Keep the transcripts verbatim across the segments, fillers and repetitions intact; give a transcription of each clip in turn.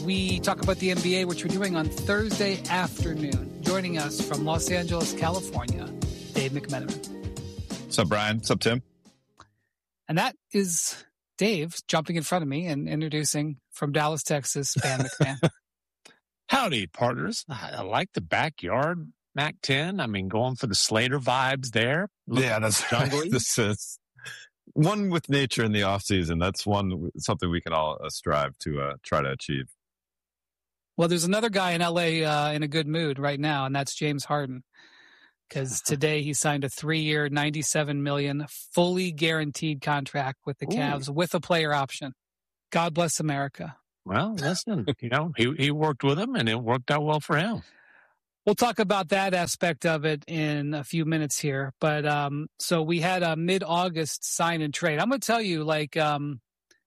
we talk about the N B A, which we're doing on Thursday afternoon. Joining us from Los Angeles, California, Dave McMenamin. What's up, Brian? What's up, Tim? And that is Dave jumping in front of me and introducing from Dallas, Texas, Van McMahon. Howdy, partners. I like the backyard Mac ten. I mean, going for the Slater vibes there. Look, yeah, that's jungly. Right. This is one with nature in the off season. That's one something we can all uh, strive to uh, try to achieve. Well, there's another guy in L A uh, in a good mood right now, and that's James Harden. Because today he signed a three-year, ninety-seven million dollars fully guaranteed contract with the Cavs. Ooh. With a player option. God bless America. Well, listen, you know, he he worked with him, and it worked out well for him. We'll talk about that aspect of it in a few minutes here. But um, so we had a mid-August sign and trade. I'm going to tell you, like, um,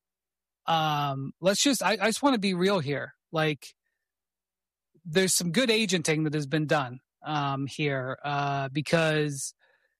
um, let's just, I, I just want to be real here. Like, there's some good agenting that has been done um, here uh, because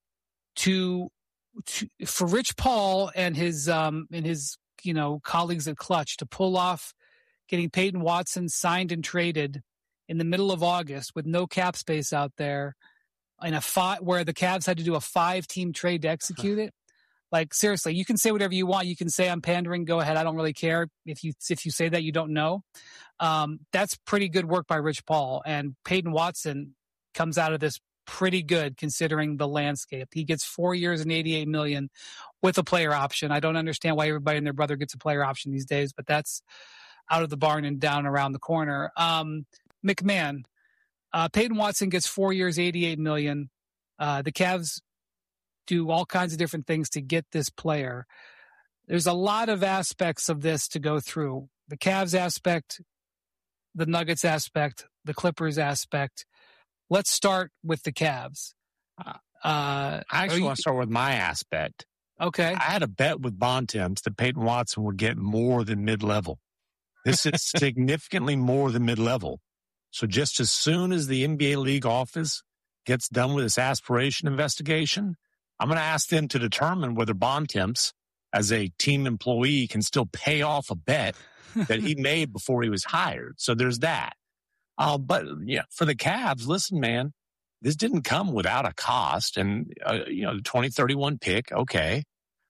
to, to for Rich Paul and his um, and his you know colleagues at Clutch to pull off getting Peyton Watson signed and traded in the middle of August with no cap space out there, in a five, where the Cavs had to do a five-team trade to execute it. Like, seriously, you can say whatever you want. You can say I'm pandering. Go ahead. I don't really care. If you if you say that, you don't know. Um, that's pretty good work by Rich Paul. And Peyton Watson comes out of this pretty good considering the landscape. He gets four years and eighty-eight million dollars with a player option. I don't understand why everybody and their brother gets a player option these days, but that's out of the barn and down around the corner. Um, McMahon, uh, Peyton Watson gets four years, eighty-eight million dollars. Uh, the Cavs do all kinds of different things to get this player. There's a lot of aspects of this to go through. The Cavs aspect, the Nuggets aspect, the Clippers aspect. Let's start with the Cavs. Uh, I actually you, want to start with my aspect. Okay. I had a bet with Bontemps that Peyton Watson would get more than mid-level. This is significantly more than mid-level. So just as soon as the N B A league office gets done with its aspiration investigation, I'm going to ask them to determine whether Bontemps, as a team employee, can still pay off a bet that he made before he was hired. So there's that. Uh, but yeah, for the Cavs, listen, man, this didn't come without a cost. And, uh, you know, the twenty thirty-one pick, okay.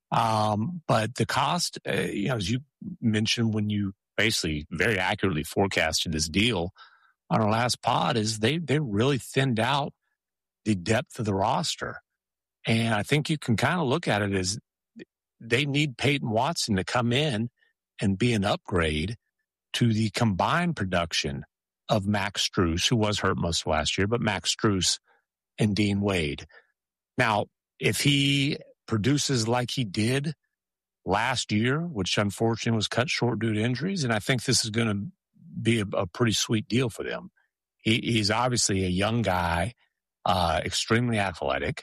Um, but the cost, uh, you know, as you mentioned when you basically very accurately forecasted this deal on our last pod, is they, they really thinned out the depth of the roster. And I think you can kind of look at it as they need Peyton Watson to come in and be an upgrade to the combined production of Max Strus, who was hurt most of last year, but Max Strus and Dean Wade. Now, if he produces like he did last year, which unfortunately was cut short due to injuries, and I think this is going to be a, a pretty sweet deal for them. He, he's obviously a young guy, uh, extremely athletic.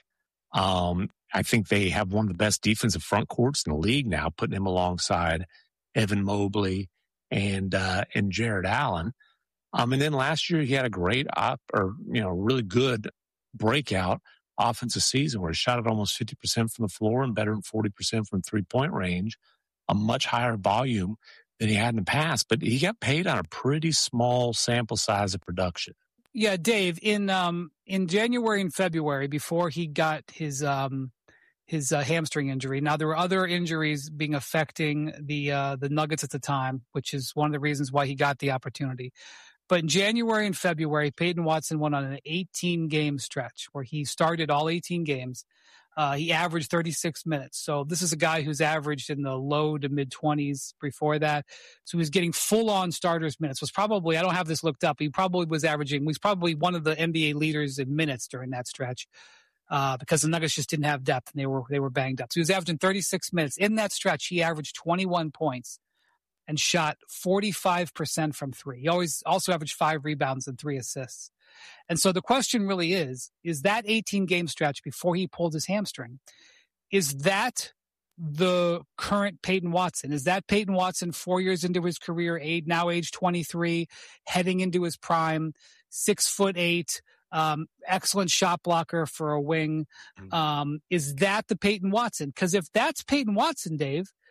Um, I think they have one of the best defensive front courts in the league now, putting him alongside Evan Mobley and uh, and Jared Allen. Um, and then last year he had a great op, or you know, really good breakout offensive season where he shot at almost fifty percent from the floor and better than forty percent from three point range, a much higher volume than he had in the past. But he got paid on a pretty small sample size of production. Yeah, Dave, in um in January and February, before he got his um his uh, hamstring injury. Now there were other injuries being affecting the uh, the Nuggets at the time, which is one of the reasons why he got the opportunity. But in January and February, Peyton Watson went on an eighteen game stretch where he started all eighteen games. Uh, he averaged thirty-six minutes. So this is a guy who's averaged in the low to mid twenties before that. So he was getting full on starters minutes. Was probably, I don't have this looked up, he probably was averaging, was probably one of the N B A leaders in minutes during that stretch. Uh, because the Nuggets just didn't have depth and they were, they were banged up. So he was averaging thirty-six minutes. In that stretch, he averaged twenty-one points and shot forty-five percent from three. He always also averaged five rebounds and three assists. And so the question really is, is that eighteen game stretch before he pulled his hamstring, is that the current Peyton Watson? Is that Peyton Watson four years into his career, eight, now age twenty-three, heading into his prime, six foot eight, um, excellent shot blocker for a wing? Um, is that the Peyton Watson? Because if that's Peyton Watson, Dave,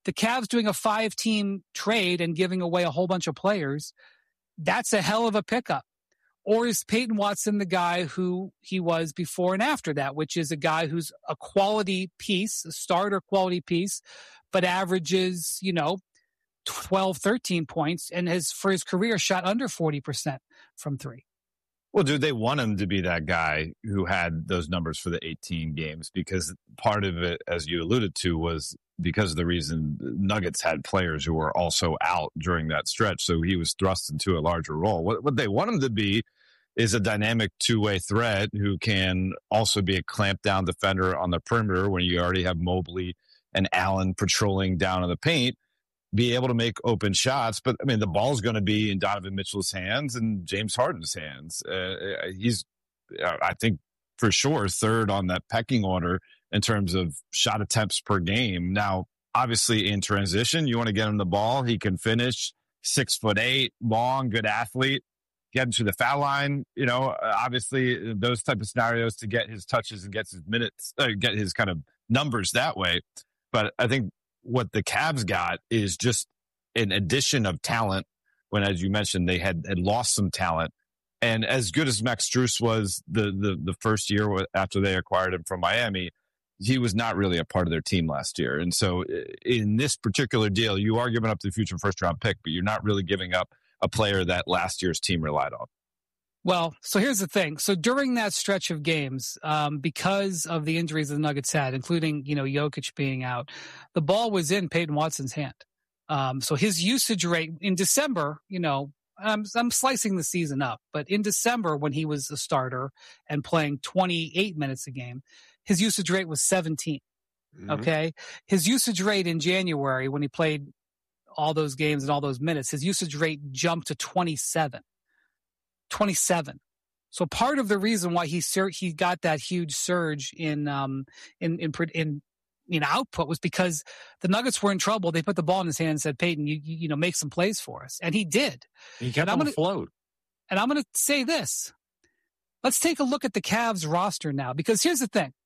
the Cavs doing a five-team trade and giving away a whole bunch of players, that's a hell of a pickup. Or is Peyton Watson the guy who he was before and after that, which is a guy who's a quality piece, a starter quality piece, but averages, you know, twelve, thirteen points and has, for his career, shot under forty percent from three? Well, do they want him to be that guy who had those numbers for the eighteen games? Because part of it, as you alluded to, was because of the reason Nuggets had players who were also out during that stretch. So he was thrust into a larger role. What, what they want him to be is a dynamic two-way threat who can also be a clamp down defender on the perimeter when you already have Mobley and Allen patrolling down in the paint, be able to make open shots. But I mean, the ball's going to be in Donovan Mitchell's hands and James Harden's hands. Uh, he's, I think for sure, third on that pecking order in terms of shot attempts per game. Now, obviously in transition, you want to get him the ball. He can finish, six foot eight, long, good athlete. Get him to the foul line, you know, obviously those type of scenarios to get his touches and gets his minutes, uh, get his kind of numbers that way. But I think what the Cavs got is just an addition of talent when, as you mentioned, they had, had lost some talent. And as good as Max Strus was the, the, the first year after they acquired him from Miami, he was not really a part of their team last year. And so in this particular deal, you are giving up the future first round pick, but you're not really giving up a player that last year's team relied on. Well, so here's the thing. So during that stretch of games, um, because of the injuries the Nuggets had, including, you know, Jokic being out, the ball was in Peyton Watson's hand. Um, so his usage rate in December, you know, I'm, I'm slicing the season up, but in December when he was a starter and playing twenty-eight minutes a game, his usage rate was seventeen. Mm-hmm. Okay. His usage rate in January when he played all those games and all those minutes, his usage rate jumped to twenty-seven. twenty-seven. So part of the reason why he sur- he got that huge surge in um in in in in output was because the Nuggets were in trouble. They put the ball in his hand and said, "Peyton, you you, you know, make some plays for us," and he did. He kept him afloat. And I'm going to say this: let's take a look at the Cavs roster now, because here's the thing.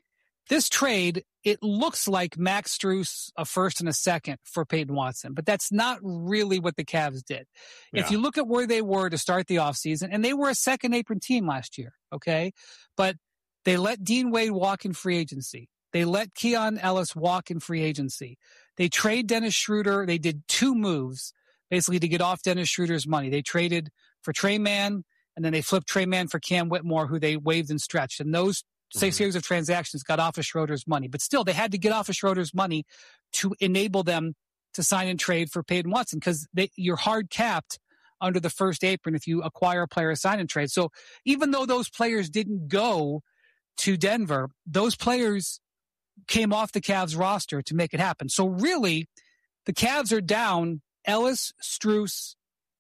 This trade, it looks like Max Strus, a first and a second for Peyton Watson, but that's not really what the Cavs did. Yeah. If you look at where they were to start the offseason, and they were a second apron team last year, okay? But they let Dean Wade walk in free agency. They let Keon Ellis walk in free agency. They trade Dennis Schroeder. They did two moves, basically, to get off Dennis Schroeder's money. They traded for Trey Mann, and then they flipped Trey Mann for Cam Whitmore, who they waived and stretched. And those say series of transactions got off of Schroeder's money, but still they had to get off of Schroeder's money to enable them to sign and trade for Peyton Watson, because you're hard capped under the first apron if you acquire a player, sign and trade. So even though those players didn't go to Denver, those players came off the Cavs roster to make it happen. So really, the Cavs are down Ellis, Strus,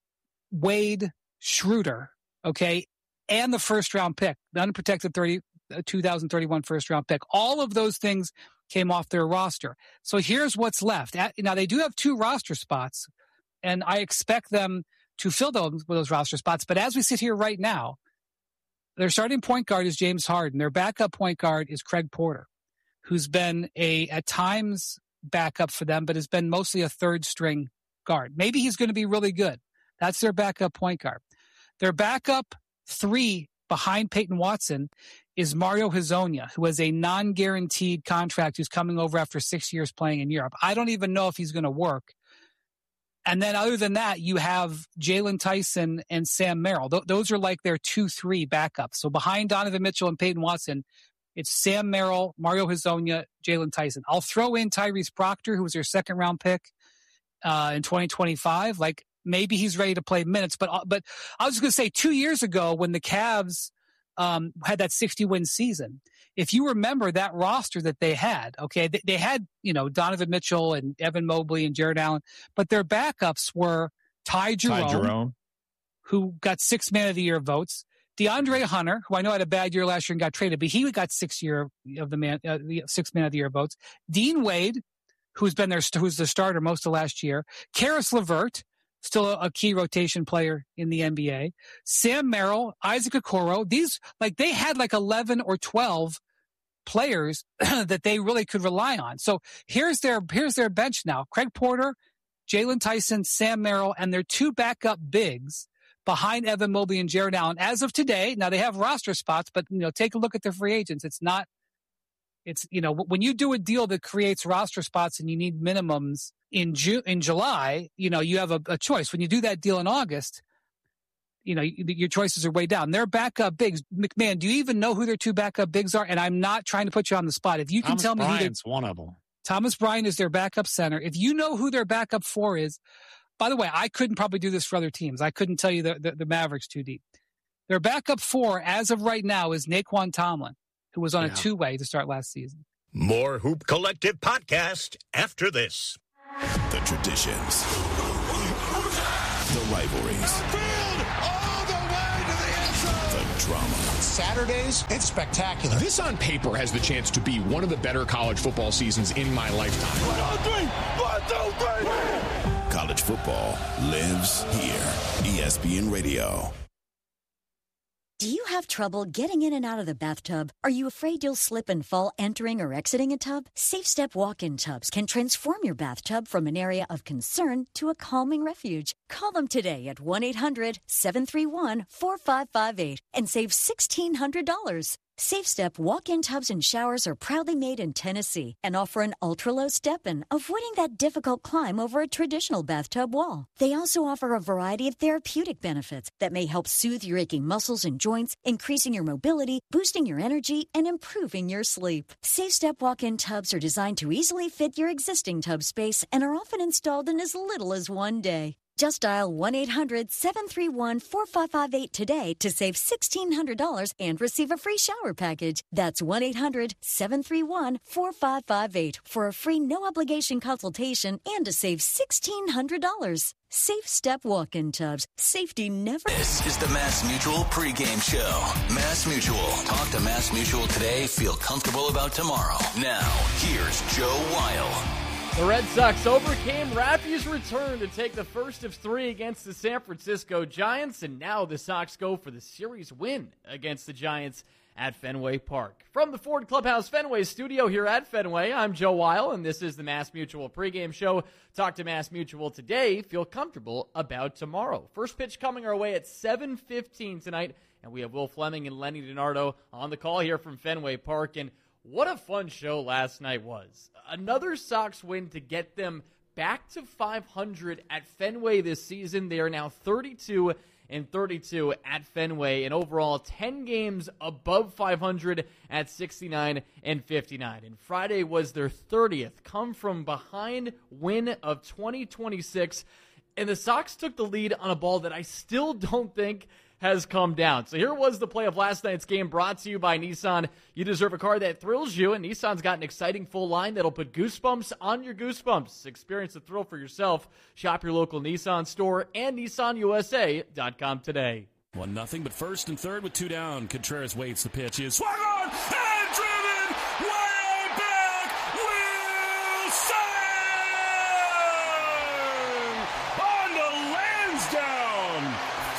Wade, Schroeder, okay, and the first round pick, the unprotected thirty. A two thousand thirty-one first round pick. All of those things came off their roster. So here's what's left. Now they do have two roster spots, and I expect them to fill those, those roster spots. But as we sit here right now, their starting point guard is James Harden. Their backup point guard is Craig Porter, who's been a, at times, backup for them, but has been mostly a third string guard. Maybe he's going to be really good. That's their backup point guard. Their backup three behind Peyton Watson is Mario Hezonja, who has a non-guaranteed contract, who's coming over after six years playing in Europe. I don't even know if he's going to work. And then other than that, you have Jalen Tyson and Sam Merrill. Th- those are like their two three backups. So behind Donovan Mitchell and Peyton Watson, it's Sam Merrill, Mario Hezonja, Jalen Tyson. I'll throw in Tyrese Proctor, who was their second-round pick uh, in twenty twenty-five. Like, maybe he's ready to play minutes. But but I was going to say, two years ago when the Cavs um, had that sixty-win season, if you remember that roster that they had, okay, they, they had, you know, Donovan Mitchell and Evan Mobley and Jared Allen, but their backups were Ty Jerome, Ty Jerome. who got six Man of the Year votes, DeAndre Hunter, who I know had a bad year last year and got traded, but he got six year of the man, uh, six Man of the Year votes. Dean Wade, who's been there, who's the starter most of last year. Karis LeVert, still a, a key rotation player in the N B A. Sam Merrill, Isaac Okoro. These, like, they had like eleven or twelve players that they really could rely on. So here's their here's their bench now. Craig Porter, Jalen Tyson, Sam Merrill, and their two backup bigs behind Evan Mobley and Jared Allen. As of today, now they have roster spots, but you know, take a look at their free agents. It's not, it's, you know, when you do a deal that creates roster spots and you need minimums in June, in July, you know, you have a, a choice. When you do that deal in August, you know, your choices are way down. Their backup bigs, McMahon, do you even know who their two backup bigs are? And I'm not trying to put you on the spot. If you can Thomas tell me Bryant's who one of them. Thomas Bryant is their backup center. If you know who their backup four is, by the way, I couldn't probably do this for other teams. I couldn't tell you the, the, the Mavericks too deep. Their backup four, as of right now, is Naquan Tomlin, who was on yeah. a two-way to start last season. More Hoop Collective podcast after this. The traditions. The rivalries. All the way to the end zone. The drama. Saturdays, it's spectacular. This on paper has the chance to be one of the better college football seasons in my lifetime. One, two, three. One, two, three. College football lives here. E S P N Radio. Do you have trouble getting in and out of the bathtub? Are you afraid you'll slip and fall entering or exiting a tub? SafeStep walk-in tubs can transform your bathtub from an area of concern to a calming refuge. Call them today at one eight hundred seven three one four five five eight and save sixteen hundred dollars. SafeStep walk-in tubs and showers are proudly made in Tennessee and offer an ultra-low step-in, avoiding that difficult climb over a traditional bathtub wall. They also offer a variety of therapeutic benefits that may help soothe your aching muscles and joints, increasing your mobility, boosting your energy, and improving your sleep. SafeStep walk-in tubs are designed to easily fit your existing tub space and are often installed in as little as one day. Just dial one eight hundred seven three one four five five eight today to save sixteen hundred dollars and receive a free shower package. That's one eight hundred seven three one four five five eight for a free no-obligation consultation and to save sixteen hundred dollars. Safe Step walk-in tubs. Safety never... This is the Mass Mutual pregame show. Mass Mutual. Talk to Mass Mutual today. Feel comfortable about tomorrow. Now, here's Joe Weil. The Red Sox overcame Raffy's return to take the first of three against the San Francisco Giants, and now the Sox go for the series win against the Giants at Fenway Park. From the Ford Clubhouse Fenway studio here at Fenway, I'm Joe Weil, and this is the Mass Mutual pregame show. Talk to Mass Mutual today. Feel comfortable about tomorrow. First pitch coming our way at seven fifteen tonight, and we have Will Fleming and Lenny DiNardo on the call here from Fenway Park, and what a fun show last night was. Another Sox win to get them back to five hundred at Fenway this season. They are now thirty-two and thirty-two at Fenway, and overall ten games above five hundred at sixty-nine and fifty-nine. And Friday was their thirtieth come from behind win of twenty twenty-six, and the Sox took the lead on a ball that I still don't think has come down. So here was the play of last night's game, brought to you by Nissan. You deserve a car that thrills you, and Nissan's got an exciting full line that'll put goosebumps on your goosebumps. Experience the thrill for yourself. Shop your local Nissan store and Nissan U S A dot com today. One nothing, but first and third with two down. Contreras waits. The pitch is swung on and driven way back. Wilson on the Lansdowne.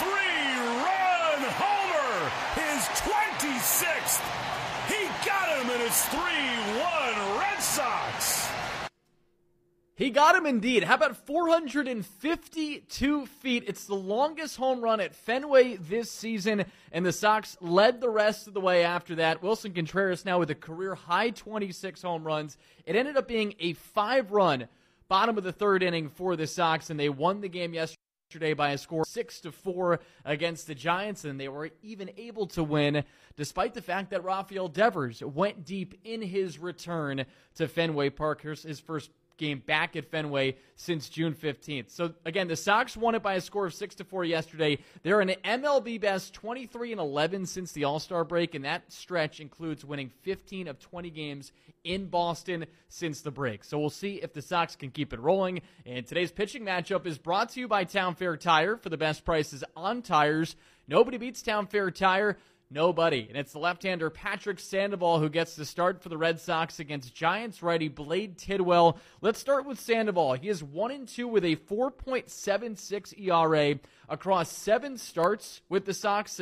twenty-sixth. He got him, and it's three one Red Sox. He got him indeed. How about four hundred fifty-two feet? It's the longest home run at Fenway this season, and the Sox led the rest of the way after that. Wilson Contreras now with a career-high twenty-six home runs. It ended up being a five-run bottom of the third inning for the Sox, and they won the game yesterday. Yesterday by a score six to four against the Giants, and they were even able to win despite the fact that Rafael Devers went deep in his return to Fenway Park. Here's his first game back at Fenway since June fifteenth. So again, the Sox won it by a score of six to four yesterday. They're an M L B best twenty-three and eleven since the All-Star break, and that stretch includes winning fifteen of twenty games in Boston since the break. So we'll see if the Sox can keep it rolling. And today's pitching matchup is brought to you by Town Fair Tire. For the best prices on tires, nobody beats Town Fair Tire. Nobody. And it's the left-hander Patrick Sandoval who gets the start for the Red Sox against Giants righty Blade Tidwell. Let's start with Sandoval. He is one and two with a four point seven six E R A across seven starts with the Sox, and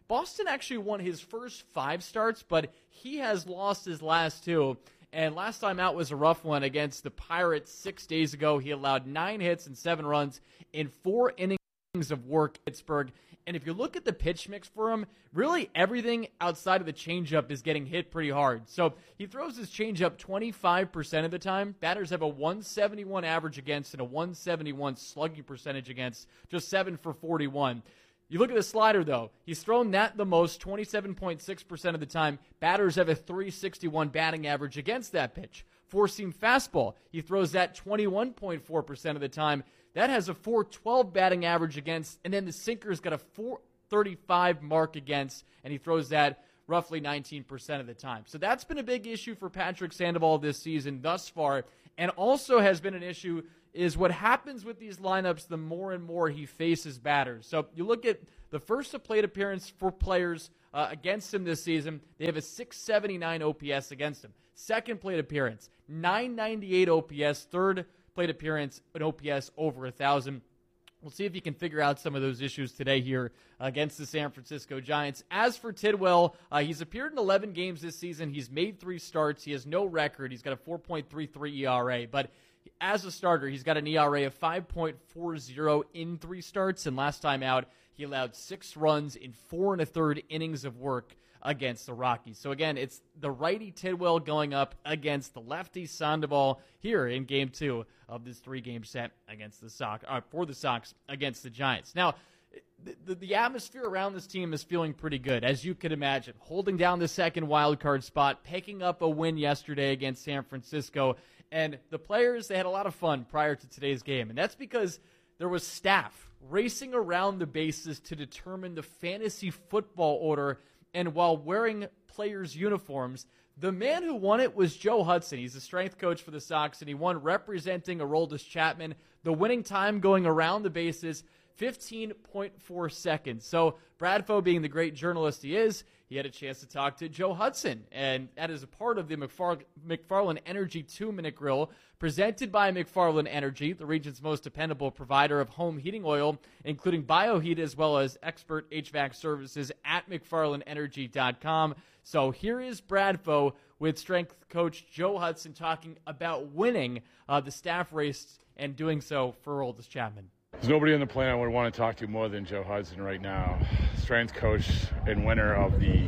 Boston actually won his first five starts, but he has lost his last two. And last time out was a rough one against the Pirates six days ago. He allowed nine hits and seven runs in four innings of work in Pittsburgh. And if you look at the pitch mix for him, really everything outside of the changeup is getting hit pretty hard. So he throws his changeup twenty-five percent of the time. Batters have a one seventy-one average against and a one seventy-one slugging percentage against, just seven for forty-one. You look at the slider, though. He's thrown that the most, twenty-seven point six percent of the time. Batters have a three sixty-one batting average against that pitch. Four-seam fastball, he throws that twenty-one point four percent of the time. That has a four twelve batting average against, and then the sinker's got a four thirty-five mark against, and he throws that roughly nineteen percent of the time. So that's been a big issue for Patrick Sandoval this season thus far, and also has been an issue is what happens with these lineups the more and more he faces batters. So you look at the first plate appearance for players uh, against him this season, they have a six seventy-nine O P S against him. Second plate appearance, nine ninety-eight O P S. Third plate appearance, an O P S over one thousand. We'll see if he can figure out some of those issues today here against the San Francisco Giants. As for Tidwell, uh, he's appeared in eleven games this season. He's made three starts. He has no record. He's got a four point three three E R A, but as a starter, he's got an E R A of five point four oh in three starts, and last time out, he allowed six runs in four and a third innings of work against the Rockies. So again, it's the righty Tidwell going up against the lefty Sandoval here in Game Two of this three-game set against the Sox, uh, for the Sox against the Giants. Now, the, the atmosphere around this team is feeling pretty good, as you could imagine. Holding down the second wild card spot, picking up a win yesterday against San Francisco. And the players, they had a lot of fun prior to today's game. And that's because there was staff racing around the bases to determine the fantasy football order. And while wearing players' uniforms, the man who won it was Joe Hudson. He's the strength coach for the Sox, and he won representing Aroldis Chapman. The winning time going around the bases, fifteen point four seconds. So Bradfo, being the great journalist he is, he had a chance to talk to Joe Hudson, and that is a part of the McFar- McFarland Energy two-minute Grill, presented by McFarland Energy, the region's most dependable provider of home heating oil, including BioHeat as well as expert H V A C services at McFarland Energy dot com. So here is Bradfo with strength coach Joe Hudson talking about winning uh, the staff race and doing so for Aroldis Chapman. There's nobody on the planet I would want to talk to more than Joe Hudson right now. Strength coach and winner of the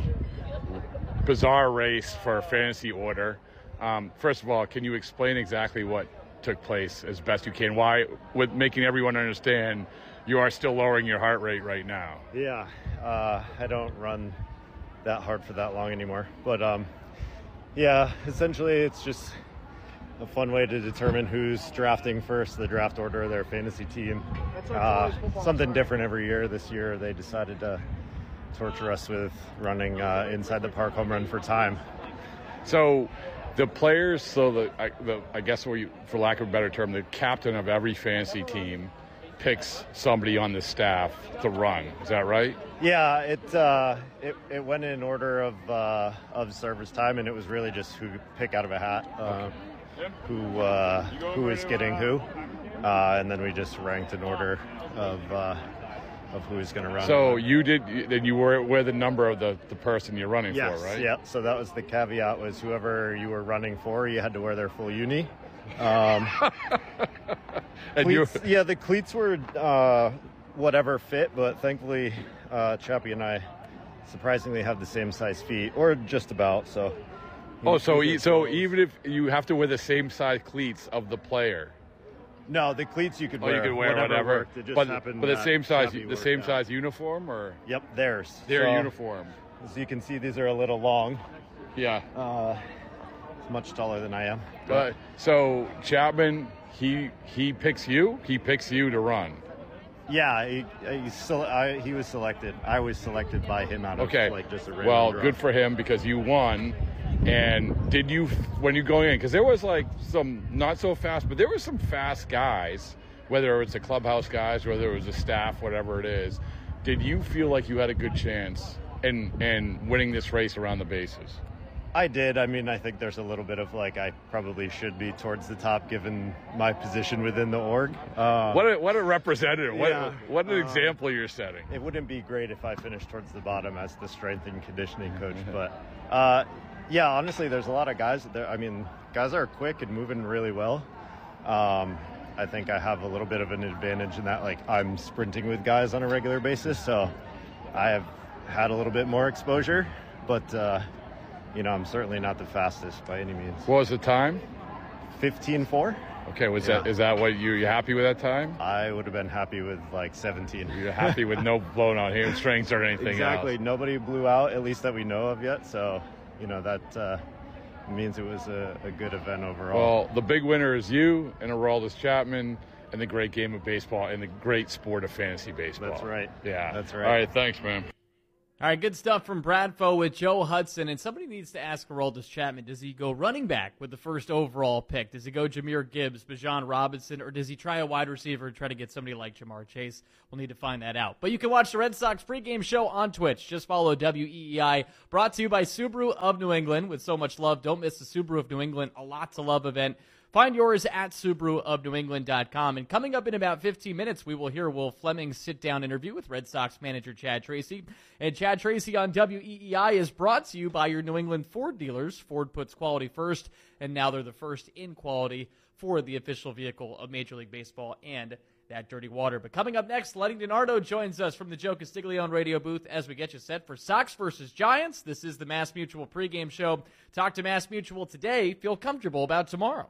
bizarre race for fantasy order. Um, first of all, can you explain exactly what took place as best you can? Why, with making everyone understand, you are still lowering your heart rate right now? Yeah, uh, I don't run that hard for that long anymore. But um, yeah, essentially it's just a fun way to determine who's drafting first, the draft order of their fantasy team. Uh, something different every year. This year they decided to torture us with running uh, inside the park home run for time. So the players, so the I, the, I guess we, for lack of a better term, the captain of every fantasy team picks somebody on the staff to run. Is that right? Yeah, it uh, it, it went in order of uh, of service time, and it was really just who pick out of a hat. Uh, okay. Who uh, who is getting who, uh, and then we just ranked in order of uh, of who is going to run. So you did, then you were were the number of the, the person you're running yes, for, right? Yeah. So that was the caveat: was whoever you were running for, you had to wear their full uni. Um, and cleats, yeah, the cleats were uh, whatever fit, but thankfully, uh, Chappie and I surprisingly have the same size feet, or just about. So. Oh, so e- so even if you have to wear the same size cleats of the player. No, the cleats you could wear. Oh, you could wear whatever. Worked. It just but happened but the same size, the same out. size uniform, or yep, theirs. Their so, uniform. As you can see, these are a little long. Yeah. Uh, much taller than I am. But so Chapman, he he picks you. He picks you to run. Yeah, he he, so, I, he was selected. I was selected by him out of okay. like just a random Well, draw. good for him because you won. And did you, when you go in, because there was like some not so fast, but there were some fast guys, whether it's the clubhouse guys, whether it was the staff, whatever it is. Did you feel like you had a good chance in in winning this race around the bases? I did. I mean, I think there's a little bit of like I probably should be towards the top given my position within the org. Um, what a, what a representative. Yeah, what, what an um, example you're setting. It wouldn't be great if I finished towards the bottom as the strength and conditioning coach. But, uh, yeah, honestly, there's a lot of guys. There, I mean, guys are quick and moving really well. Um, I think I have a little bit of an advantage in that, like, I'm sprinting with guys on a regular basis. So I have had a little bit more exposure. But, uh, you know, I'm certainly not the fastest by any means. What was the time? fifteen four. Okay, was Yeah. that is that what you you happy with that time? I would have been happy with like seventeen. You're happy with no blown out hamstrings or anything Exactly. else? Nobody blew out, at least that we know of yet. So, you know, that uh, means it was a, a good event overall. Well, the big winner is you and Aroldis Chapman and the great game of baseball and the great sport of fantasy baseball. That's right. Yeah. That's right. All right, thanks, man. All right, good stuff from Bradfo with Joe Hudson. And somebody needs to ask Aroldis Chapman, does he go running back with the first overall pick? Does he go Jahmyr Gibbs, Bijan Robinson, or does he try a wide receiver and try to get somebody like Jamar Chase? We'll need to find that out. But you can watch the Red Sox pregame show on Twitch. Just follow W E E I. Brought to you by Subaru of New England. With so much love, don't miss the Subaru of New England A Lot to Love event. Find yours at Subaru of New England dot com. And coming up in about fifteen minutes, we will hear Will Fleming's sit-down interview with Red Sox manager Chad Tracy. And Chad Tracy on W E E I is brought to you by your New England Ford dealers. Ford puts quality first, and now they're the first in quality for the official vehicle of Major League Baseball and that dirty water. But coming up next, Lenny DiNardo joins us from the Joe Castiglione radio booth as we get you set for Sox versus Giants. This is the Mass Mutual pregame show. Talk to Mass Mutual today. Feel comfortable about tomorrow.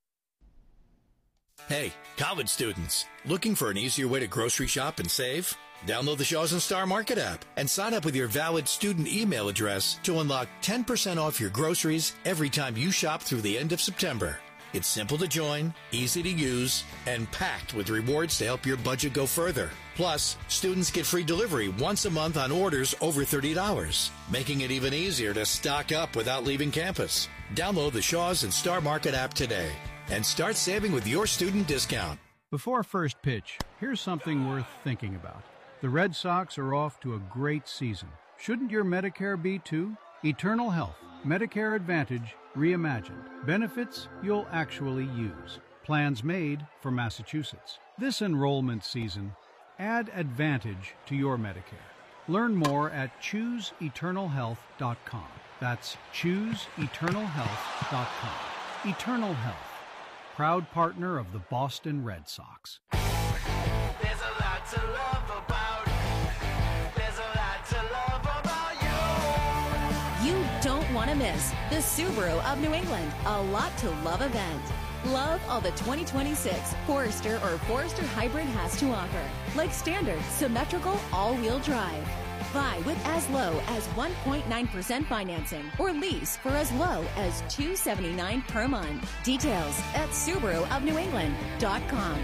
Hey, college students, looking for an easier way to grocery shop and save? Download the Shaw's and Star Market app and sign up with your valid student email address to unlock ten percent off your groceries every time you shop through the end of September. It's simple to join, easy to use, and packed with rewards to help your budget go further. Plus, students get free delivery once a month on orders over thirty dollars, making it even easier to stock up without leaving campus. Download the Shaw's and Star Market app today and start saving with your student discount. Before first pitch, here's something worth thinking about. The Red Sox are off to a great season. Shouldn't your Medicare be too? Eternal Health, Medicare Advantage, reimagined. Benefits you'll actually use. Plans made for Massachusetts. This enrollment season, add Advantage to your Medicare. Learn more at choose eternal health dot com. That's choose eternal health dot com. Eternal Health, proud partner of the Boston Red Sox. There's a lot to love about. There's a lot to love about you. You don't want to miss the Subaru of New England A Lot to Love event. Love all the twenty twenty-six Forester or Forester Hybrid has to offer, like standard, symmetrical, all-wheel drive. Buy with as low as one point nine percent financing or lease for as low as two hundred seventy-nine dollars per month. Details at Subaru of New England dot com.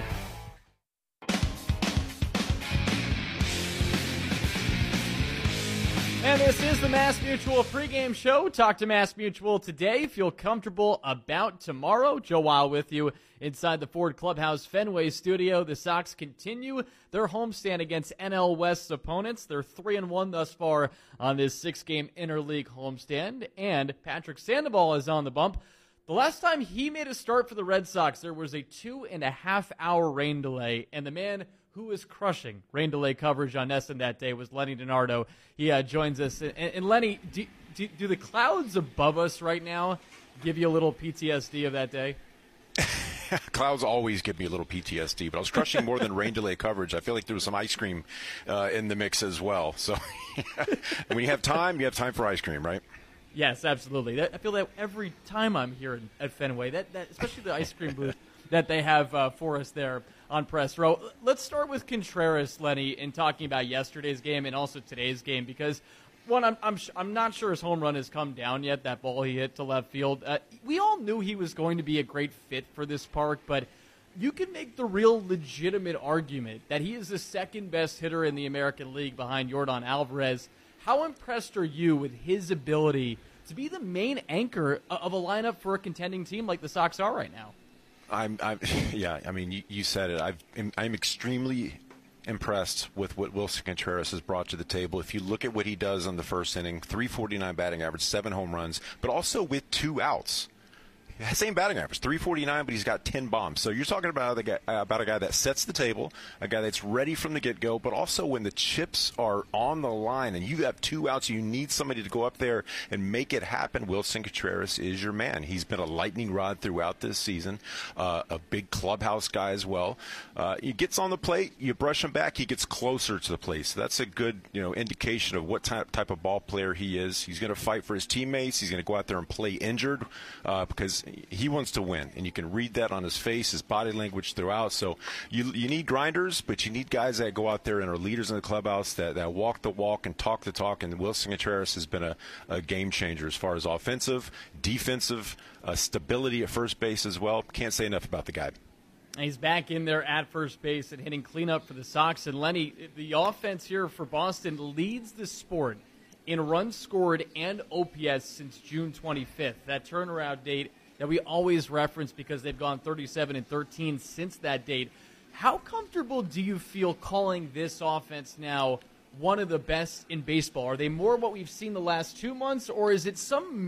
And this is the Mass Mutual pregame show. Talk to Mass Mutual today. Feel comfortable about tomorrow. Joe Weil with you inside the Ford Clubhouse Fenway studio. The Sox continue their homestand against N L West's opponents. They're three and one thus far on this six-game interleague homestand. And Patrick Sandoval is on the bump. The last time he made a start for the Red Sox, there was a two-and-a-half-hour rain delay, and the man who was crushing rain delay coverage on S N that day was Lenny DiNardo. He uh, joins us. And, and Lenny, do, do, do the clouds above us right now give you a little P T S D of that day? Clouds always give me a little P T S D, but I was crushing more than rain delay coverage. I feel like there was some ice cream uh, in the mix as well. So when you have time, you have time for ice cream, right? Yes, absolutely. That, I feel that every time I'm here in, at Fenway, that, that especially the ice cream booth that they have uh, for us there on press row. Let's start with Contreras, Lenny, in talking about yesterday's game and also today's game, because one, I'm I'm, I'm not sure his home run has come down yet. That ball he hit to left field. Uh, we all knew he was going to be a great fit for this park, but you can make the real legitimate argument that he is the second best hitter in the American League behind Yordan Alvarez. How impressed are you with his ability to be the main anchor of a lineup for a contending team like the Sox are right now? I'm, I'm yeah, I mean, you, you said it. I've, I'm extremely impressed with what Wilson Contreras has brought to the table. If you look at what he does in the first inning, three forty-nine batting average, seven home runs, but also with two outs. Same batting average, three forty-nine, but he's got ten bombs. So you're talking about a, guy, about a guy that sets the table, a guy that's ready from the get-go, but also when the chips are on the line and you have two outs, you need somebody to go up there and make it happen. Wilson Contreras is your man. He's been a lightning rod throughout this season, uh, a big clubhouse guy as well. Uh, he gets on the plate, you brush him back, he gets closer to the plate. So that's a good, you know, indication of what type, type of ball player he is. He's going to fight for his teammates. He's going to go out there and play injured uh, because he wants to win, and you can read that on his face, his body language throughout. So you you need grinders, but you need guys that go out there and are leaders in the clubhouse, that, that walk the walk and talk the talk, and Wilson Contreras has been a, a game changer as far as offensive, defensive, uh, stability at first base as well. Can't say enough about the guy. He's back in there at first base and hitting cleanup for the Sox. And Lenny, the offense here for Boston leads the sport in runs scored and O P S since June twenty-fifth. That turnaround date that we always reference because they've gone thirty-seven and thirteen since that date. How comfortable do you feel calling this offense now one of the best in baseball? Are they more what we've seen the last two months, or is it some